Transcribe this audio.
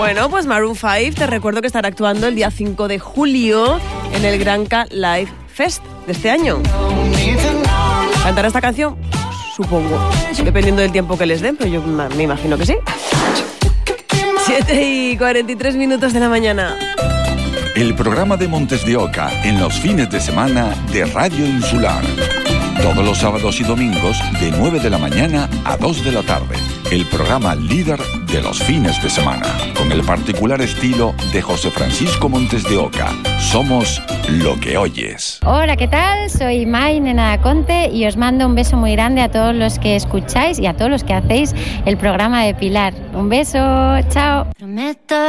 Bueno, pues Maroon 5, te recuerdo que estará actuando el día 5 de julio en el Granca Live Fest de este año. ¿Cantará esta canción? Supongo, dependiendo del tiempo que les den, pero yo me imagino que sí. 7:43 de la mañana. El programa de Montes de Oca en los fines de semana de Radio Insular. Todos los sábados y domingos de 9 de la mañana a 2 de la tarde. El programa líder de los fines de semana. Con el particular estilo de José Francisco Montes de Oca. Somos lo que oyes. Hola, ¿qué tal? Soy Mai, nena Conte, y os mando un beso muy grande a todos los que escucháis y a todos los que hacéis el programa de Pilar. Un beso, chao. Prometo